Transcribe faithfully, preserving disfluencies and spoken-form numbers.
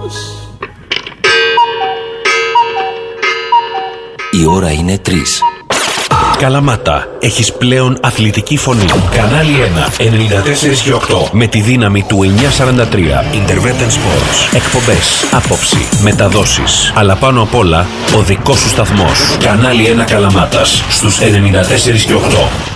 Η ώρα είναι τρεις. Καλαμάτα, έχεις πλέον αθλητική φωνή. Κανάλι ένα, ενενήντα τέσσερα και οκτώ. Με τη δύναμη του εννιακόσια σαράντα τρία. Intervention Sports. Εκπομπές, άποψη, μεταδόσεις. Αλλά πάνω απ' όλα, ο δικός σου σταθμός. Κανάλι ένα Καλαμάτας, στους ενενήντα τέσσερα και οκτώ.